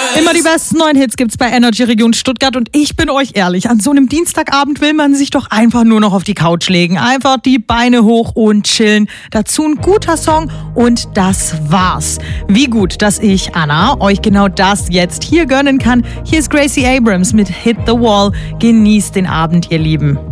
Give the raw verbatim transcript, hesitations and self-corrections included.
Immer die besten neuen Hits gibt's bei Energy Region Stuttgart und ich bin euch ehrlich, an so einem Dienstagabend will man sich doch einfach nur noch auf die Couch legen, einfach die Beine hoch und chillen. Dazu ein guter Song und das war's. Wie gut, dass ich, Anna, euch genau das jetzt hier gönnen kann. Hier ist Gracie Abrams mit Hit the Wall. Genießt den Abend, ihr Lieben.